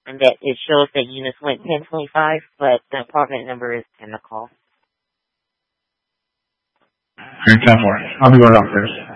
and that it shows that units went 1025, but the apartment number is 10 to call. Alright, 10-4. I'll be going upstairs.